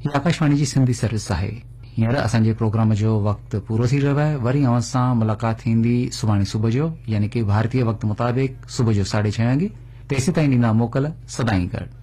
ये आकाशवाणी जी सिंधी सर्विस आहे। हींअर असांजे प्रोग्राम जो वक़्तु पूरो थी रहियो आहे। वरी अव्हां सां मुलाक़ात थींदी सुभाणे सुबुह जो, यानी कि भारतीय वक़्त मुताबिक़ सुबुह जो 6:30 वॻे। तेसीं ताईं ॾींदा मोकल सदाईं गॾु।